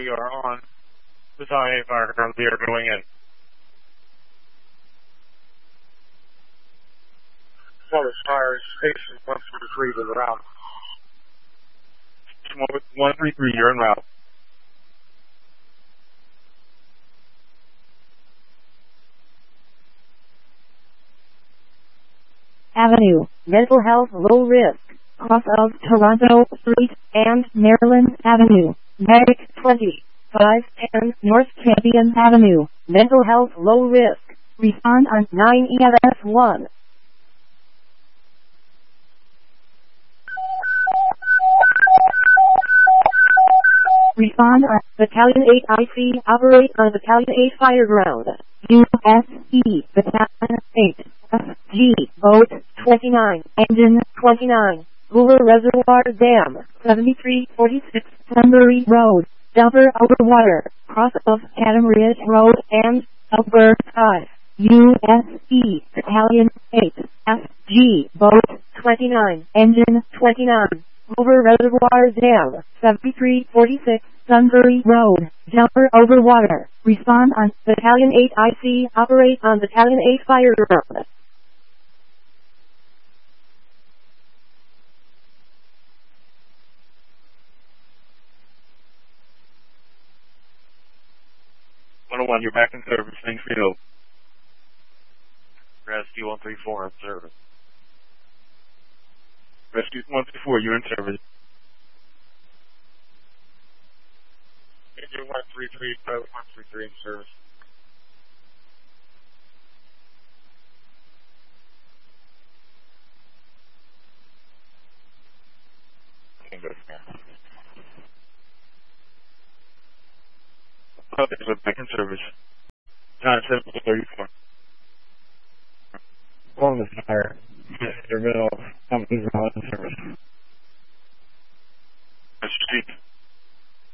we are on Battalion Fireground. We are going in. Water Fire Station 133 to the route. 133, you're en route. Avenue, mental health low risk, cross of Toronto Street and Maryland Avenue, Medic 20, 510 North Champion Avenue, mental health low risk, respond on 9 EMS 1. Respond on Battalion 8 IC, operate on Battalion 8 Fireground, USE, Battalion 8. SG, boat 29, engine 29, Hoover Reservoir Dam, 7346 Sunbury Road, Delver over water, cross of Chatham Ridge Road and Alberta 5, USE, Battalion 8, SG, boat 29, engine 29, Hoover Reservoir Dam, 7346 Sunbury Road, Delver over water, respond on Battalion 8 IC, operate on Battalion 8 Fireground. You're back in service. Thanks for your help. Rescue 134 in service. Rescue 134, you're in service. Engine 133, boat 133 in service. Okay, so back in service. Time 7:34. Along the fire, your middle company's not in service.